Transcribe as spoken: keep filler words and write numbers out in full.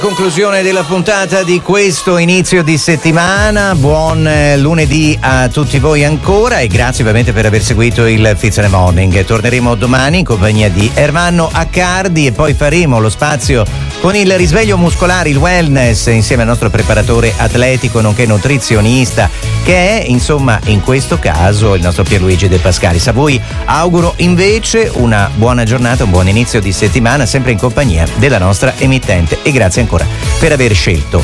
Conclusione della puntata di questo inizio di settimana. Buon eh, lunedì a tutti voi ancora e grazie ovviamente per aver seguito il Fizz in the Morning. Torneremo domani in compagnia di Ermanno Accardi e poi faremo lo spazio con il risveglio muscolare, il wellness, insieme al nostro preparatore atletico nonché nutrizionista, che è insomma in questo caso il nostro Pierluigi De Pascalis. A voi auguro invece una buona giornata, un buon inizio di settimana, sempre in compagnia della nostra emittente, e grazie ancora per aver scelto